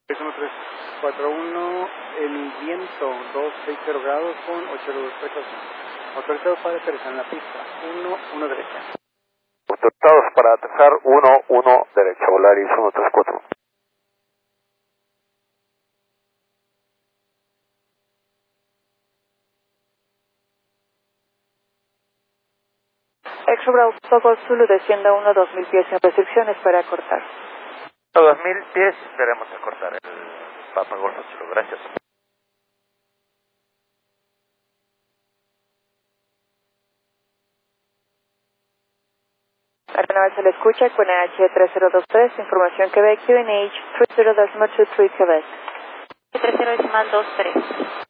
1341, el viento 260 grados con 8 precaución. Autorizados para aterrizar en la pista, 1 derecha. Autorizados para aterrizar 1 derecha, Volaris 134. Extra Bravo Fogo Zulu descienda 2000 pies sin restricciones para cortar. 2000 pies, esperemos a cortar el Papa Golfo Zulu, gracias. Aeronave se le escucha con AH3023, información Quebec, QNH 30.23 Quebec. 30.23.